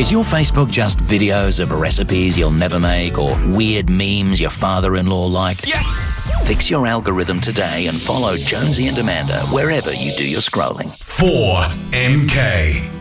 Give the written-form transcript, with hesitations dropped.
Is your Facebook just videos of recipes you'll never make or weird memes your father-in-law liked? Yes! Fix your algorithm today and follow Jonesy and Amanda wherever you do your scrolling. 4MK.